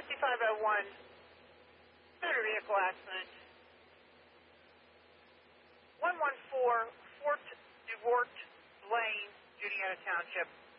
5501, motor vehicle accident. 114 Fort DeWart Lane, Juniata Township.